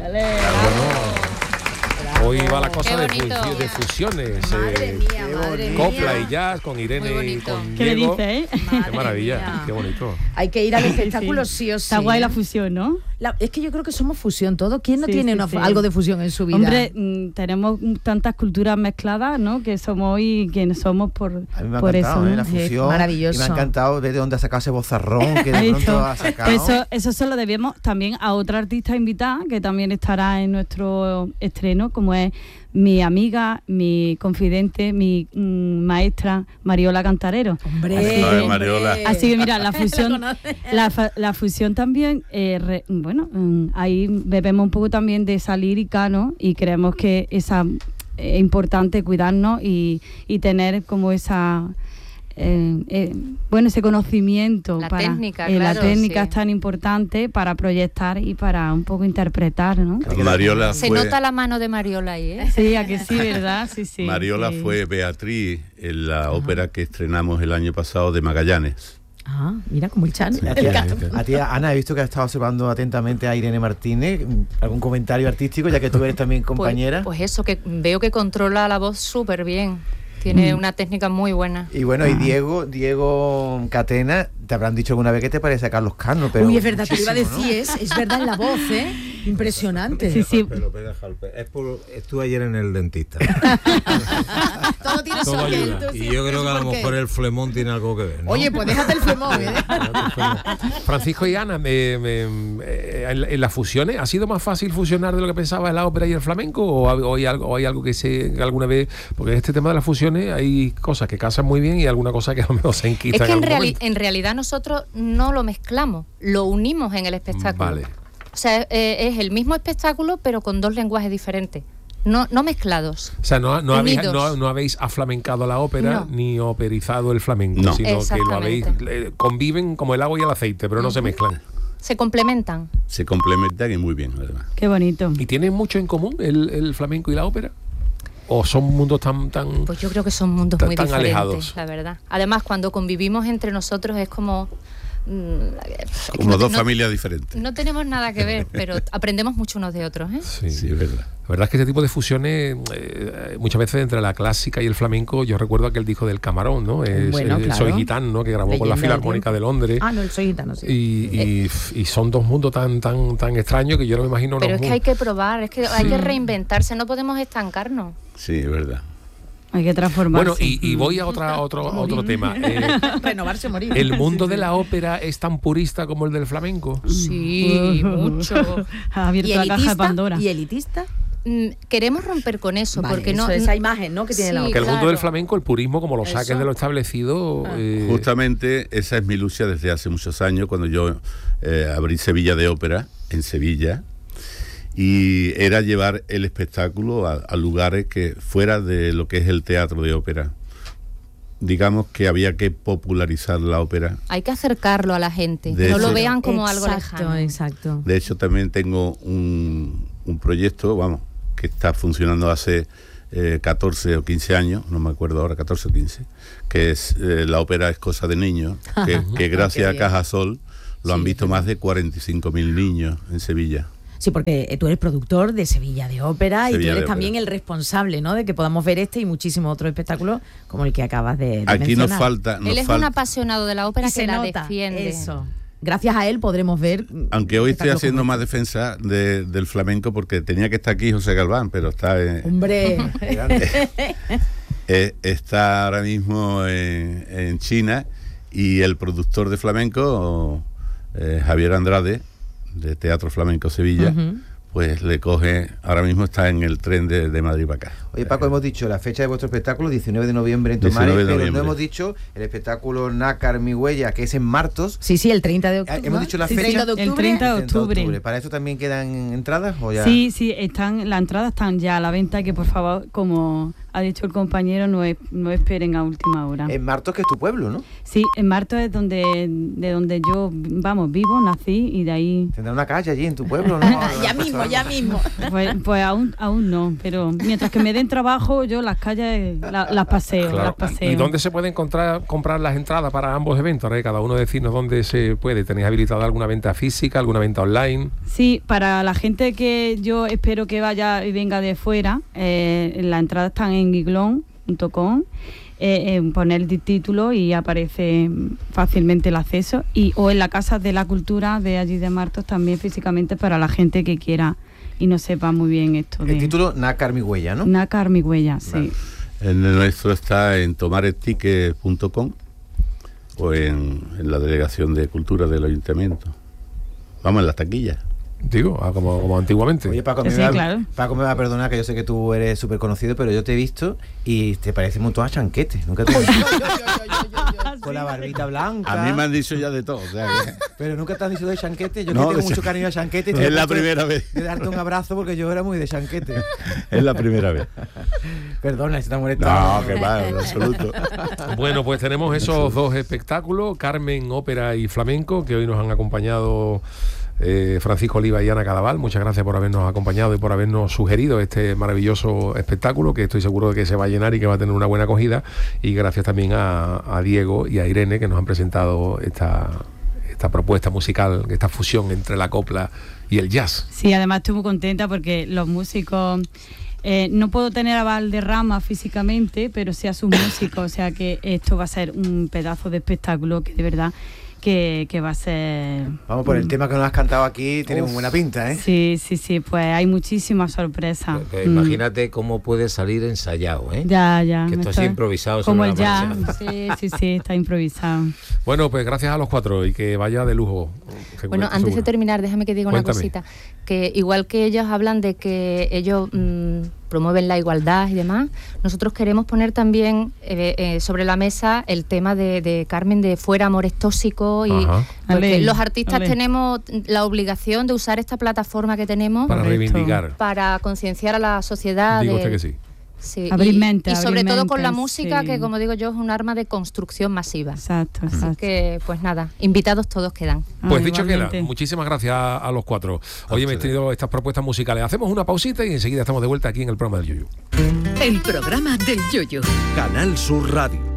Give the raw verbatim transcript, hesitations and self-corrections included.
Hoy va la cosa de, fu- de fusiones, madre eh, mía, madre copla mía. y jazz con Irene y con ¿Qué le Diego. dice, eh? Qué maravilla, mía. qué bonito. Hay que ir al Sí, espectáculo sí. sí o sí. Está guay ¿eh? la fusión, ¿no? La- es que yo creo que somos fusión todo. ¿Quién no Sí, tiene sí, una- sí. algo de fusión en su vida? Hombre, mm, tenemos tantas culturas mezcladas, ¿no? Que somos hoy quienes somos por, A mí me ha por encantado, eso, ¿eh? ¿no? La fusión. maravilloso. Y me ha encantado ver de dónde ha sacado ese bozarrón que de Ahí pronto está. ha sacado. Eso, eso se lo debemos también a otra artista invitada que también estará en nuestro estreno, como es mi amiga, mi confidente, mi mm, maestra Mariola Cantarero. Hombre, Ay, Mariola. Así que mira, la Lo fusión, conoce. la, fa- la fusión también, eh, re- bueno, mm, ahí bebemos un poco también de esa lírica, ¿no? Y creemos que esa es importante cuidarnos y, y tener como esa eh, eh, bueno, ese conocimiento La para técnica, eh, la claro, técnica sí. es tan importante para proyectar y para un poco interpretar, ¿no? Mariola Se fue, nota la mano de Mariola ahí, ¿eh? Sí, a que sí, ¿verdad? Sí, sí. Mariola sí. fue Beatriz en la ópera que estrenamos el año pasado de Magallanes. Ah, mira como el Chan. A ti, a ti, Ana, he visto que has estado observando atentamente a Irene Martínez. ¿Algún comentario artístico, ya que tú eres también compañera? Pues, pues eso, que veo que controla la voz súper bien. Tiene una técnica muy buena. Y bueno, y Diego, Diego Catena, te habrán dicho alguna vez que te parece a Carlos Cano, pero Uy, es verdad, te lo iba a muchísimo, decir, es, es verdad en la voz, ¿eh? Impresionante. Sí, sí. Pero, pero, Jalpe, es por, estuve ayer en el dentista. Todo tiene su Todo aquel, ayuda. tú sí, Y yo creo que a lo ¿por qué? mejor el flemón tiene algo que ver, ¿no? Oye, pues déjate el flemón, ¿eh? Francisco y Ana, me- me- eh, en, en las fusiones, ¿ha sido más fácil fusionar de lo que pensaba en la ópera y el flamenco? ¿O, ha- o hay, algo, o hay algo que se que alguna vez.? Porque en este tema de las fusiones hay cosas que casan muy bien y alguna cosa que a lo mejor se enquista. Es que en, algún reali- momento. en realidad nosotros no lo mezclamos, lo unimos en el espectáculo. Vale. O sea, eh, es el mismo espectáculo, pero con dos lenguajes diferentes. No, no mezclados. O sea, no, no, habéis, Unidos. no, no habéis aflamencado la ópera No. ni operizado el flamenco, No. sino que lo habéis. Exactamente. eh, conviven como el agua y el aceite, pero no se mezclan. Se complementan. Se complementan y muy bien, además. Qué bonito. ¿Y tienen mucho en común el, el flamenco y la ópera? ¿O son mundos tan. tan Pues yo creo que son mundos Tan- muy tan diferentes, alejados. la verdad. Además, cuando convivimos entre nosotros es como... mm, es que Como no- dos no- familias diferentes. No tenemos nada que ver, pero aprendemos mucho unos de otros, ¿eh? Sí. Sí, es verdad. La verdad es que este tipo de fusiones, eh, muchas veces entre la clásica y el flamenco, yo recuerdo aquel disco del Camarón, ¿no? Es, Bueno, eh, claro. Soy Gitano, ¿no? Que grabó con la Leyenda del Filarmónica tiempo. de Londres. Ah, no, el soy gitano, sí. Y, y, y son dos mundos tan tan tan extraños que yo no me imagino Pero unos es que mun- hay que probar, es que hay Sí. que reinventarse, no podemos estancarnos. Sí, es verdad. Hay que transformarse. Bueno, y, y voy a otra, otro, a otro tema. Eh, Renovarse o morir. ¿El mundo de la ópera es tan purista como el del flamenco? Sí, mucho. Ha abierto ¿Y la caja de elitista? Pandora. ¿Y elitista? Mm, Queremos romper con eso, Vale, porque eso, no... esa imagen, ¿no? Que tiene la Sí, Que ópera. el mundo claro. del flamenco, el purismo, como lo saques Eso. de lo establecido. eh, Justamente esa es mi lucha desde hace muchos años, cuando yo eh, abrí Sevilla de Ópera, en Sevilla, y era llevar el espectáculo a, a lugares que fuera de lo que es el teatro de ópera. Digamos que había que popularizar la ópera. Hay que acercarlo a la gente, De que no lo hecho- vean como algo Exacto, lejano. exacto. De hecho, también tengo un, un proyecto, vamos, que está funcionando hace eh, catorce o quince años, no me acuerdo ahora, catorce o quince, que es eh, la ópera Es cosa de niños, que, que gracias a bien. Cajasol lo han Sí, visto más de cuarenta y cinco mil niños en Sevilla. Sí, porque eh, tú eres productor de Sevilla de Ópera y tú Sevilla eres de también Ópera. el responsable, ¿no? De que podamos ver este y muchísimos otros espectáculos como el que acabas de, de Aquí nos mencionar. falta, nos Él es un falta, apasionado de la ópera Y que se la nota defiende. eso. Gracias a él podremos ver. aunque hoy estoy espectáculos haciendo como más defensa de- del flamenco porque tenía que estar aquí José Galván, pero está en, este. Hombre, eh, está ahora mismo en, en China, y el productor de flamenco, eh, Javier Andrade, de Teatro Flamenco Sevilla, Ujú. pues le coge, ahora mismo está en el tren de, de Madrid para acá. Oye, Paco, hemos dicho la fecha de vuestro espectáculo, diecinueve de noviembre en Tomares, diecinueve de pero no noviembre. hemos dicho el espectáculo Nácar, mi huella, que es en Martos. sí, sí, el treinta de octubre. Eh, hemos dicho la Sí, fecha. treinta de octubre. El treinta de octubre. ¿Para eso también quedan entradas o ya? Sí, sí, están, las entradas están ya a la venta, que por favor, como ha dicho el compañero, no, es- no esperen a última hora. En Martos, que es tu pueblo, ¿no? Sí, en Martos es donde, de donde yo, vamos, vivo, nací y de ahí... Tendrá una calle allí en tu pueblo, ¿no? Ya mismo, mismo, ya mismo. Pues, pues aún, aún no, pero mientras que me den trabajo, yo las calles la- las paseo, Claro. las paseo. ¿Y dónde se puede encontrar comprar las entradas para ambos eventos? Ahora que cada uno decirnos dónde se puede. ¿Tenéis habilitada alguna venta física, alguna venta online? Sí, para la gente que yo espero que vaya y venga de fuera, eh, las entradas están en giglón punto com. Eh, eh, poner el título y aparece fácilmente el acceso, y o en la Casa de la Cultura de allí de Martos también físicamente para la gente que quiera y no sepa muy bien esto de El título Nácar mi huella, ¿no? Nácar mi huella, sí. Vale. El nuestro está en tomareticket punto com o en, en la Delegación de Cultura del Ayuntamiento. Vamos, en las taquillas. Digo, ah, como, como antiguamente. Oye, Paco, me Sí, va, claro. Paco me va a perdonar, que yo sé que tú eres súper conocido, pero yo te he visto y te parece un montón a Chanquete. Nunca te he visto. Con la barbita blanca. A mí me han dicho ya de todo. O sea que- Pero nunca te han dicho de Chanquete. Yo No, que tengo de mucho Chan- cariño a Chanquete. y Es estoy a la punto de- primera vez. De darte un abrazo porque yo era muy de Chanquete. es la primera vez. Perdona, si te ha molestado. No, que va, en absoluto. Bueno, pues tenemos esos dos espectáculos, Carmen, ópera y flamenco, que hoy nos han acompañado eh, Francisco Oliva y Ana Cadaval. Muchas gracias por habernos acompañado y por habernos sugerido este maravilloso espectáculo, que estoy seguro de que se va a llenar y que va a tener una buena acogida. Y gracias también a, a Diego y a Irene, que nos han presentado esta, esta propuesta musical, esta fusión entre la copla y el jazz. Sí, además estoy muy contenta porque los músicos, eh, no puedo tener a Valderrama físicamente, pero sí a sus músicos, o sea que esto va a ser un pedazo de espectáculo que de verdad que, que va a ser... Vamos, por el tema que nos has cantado aquí, tiene muy Uf. buena pinta, ¿eh? Sí, sí, sí, pues hay muchísimas sorpresas. Que Mm. imagínate cómo puede salir ensayado, ¿eh? Ya, ya. Que esto esto así es improvisado como sobre el la jazz. marcha. Sí, sí, sí, está improvisado. Bueno, pues gracias a los cuatro y que vaya de lujo. seguro, Bueno, antes seguro. de terminar, déjame que diga Cuéntame. una cosita. Que igual que ellos hablan de que ellos mm, promueven la igualdad y demás, nosotros queremos poner también eh, eh, sobre la mesa el tema de, de Carmen de fuera amores tóxicos y Ajá. porque Ale, los artistas ale. tenemos la obligación de usar esta plataforma que tenemos Para Correcto. reivindicar. para concienciar a la sociedad. Digo de- usted que sí. Sí, Abrir y, mente, y sobre abrir todo con la mentes, música, sí. que como digo yo es un arma de construcción masiva. Exacto, Así exacto. que, pues nada, invitados todos quedan. Pues Ah, dicho queda, igualmente. muchísimas gracias a, a los cuatro. Hoy hemos tenido estas propuestas musicales. Hacemos una pausita y enseguida estamos de vuelta aquí en el programa del Yuyu. El programa del Yoyo. Canal Sur Radio.